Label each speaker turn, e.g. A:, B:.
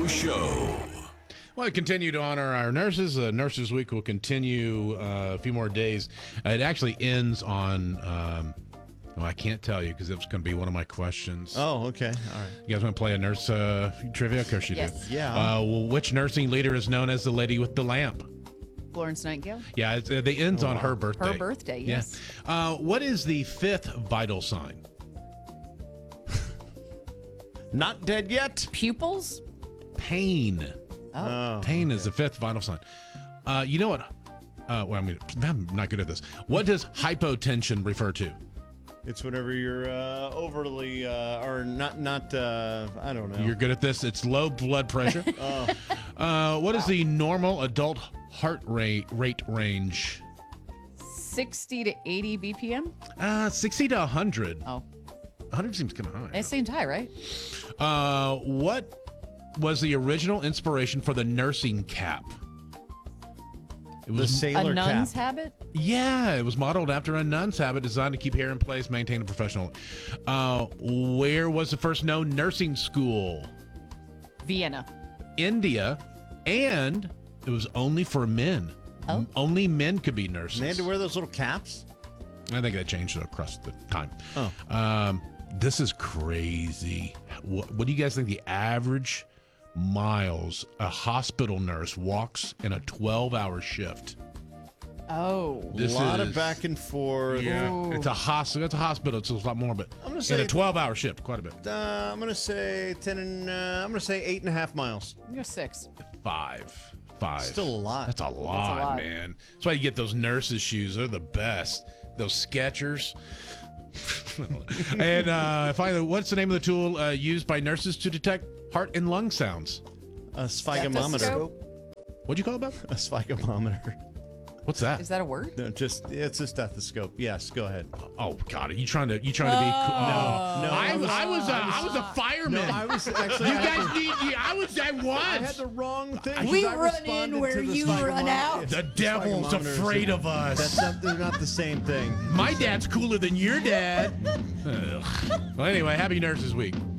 A: Show.
B: Well, I continue to honor our nurses. Nurses Week will continue a few more days. It actually ends on, well, I can't tell you because it was going to be one of my questions.
C: Oh, okay. All right.
B: You guys want to play a nurse trivia? Of course you do.
C: Yeah.
B: Well, which nursing leader is known as the lady with the lamp?
D: Florence Nightingale.
B: Yeah, it ends on her birthday.
D: Her birthday, yes.
B: Yeah. What is the fifth vital sign?
C: Not dead yet.
D: Pupils?
B: Pain.
D: Oh.
B: Pain is the fifth vital sign. You know what? Well, I mean, I'm not good at this. What does hypotension refer to?
C: It's whenever you're overly or not. I don't know.
B: You're good at this. It's low blood pressure. What is the normal adult heart rate range?
D: 60 to 80 BPM?
B: 60 to 100.
D: Oh.
B: 100 seems kind of high.
D: It seems high, right?
B: What was the original inspiration for the nursing cap? It
C: The
B: was
C: sailor
D: A nun's
C: cap.
D: habit?
B: Yeah, it was modeled after a nun's habit designed to keep hair in place, maintain a professional. Where was the first known nursing school?
D: Vienna.
B: India, and it was only for men.
D: Oh.
B: Only men could be nurses.
C: And they had to wear those little caps.
B: I think that changed across the time.
C: Oh.
B: This is crazy. What do you guys think the average miles a hospital nurse walks in a 12-hour shift?
D: Oh.
B: This
C: a lot
B: is-
C: of back and forth.
D: Ooh.
B: It's a hospital. It's a hospital. It's a lot more, but
C: I'm gonna
B: in
C: say-
B: a 12-hour shift, quite a bit.
C: I'm gonna say 10 and I'm gonna say 8.5 miles.
D: You're 6.
B: Five.
C: Still a lot.
B: That's a lot,
D: lot.
B: man. That's why you get those nurses' shoes. They're the best. Those Skechers. And finally, what's the name of the tool used by nurses to detect heart and lung sounds?
C: A sphigometer.
D: Stethoscope?
B: What'd you call it, Bob?
C: A sphigometer.
B: What's that?
D: Is that a word?
C: No, it's a stethoscope. Yes, go ahead.
B: Oh God, are you trying to be? Cool? Oh.
C: No,
B: I was a fireman.
C: No, I was actually.
B: You guys need. I
C: I had
B: was.
C: the wrong thing.
D: We
C: I
D: run in
C: responded
D: where
C: to the
D: you run
C: sphigometer.
D: out.
C: It's
B: The devil's
C: sphigometers.
B: afraid of us.
C: They're not the same thing.
B: My dad's cooler than your dad. Ugh. Well, anyway, happy Nurses Week.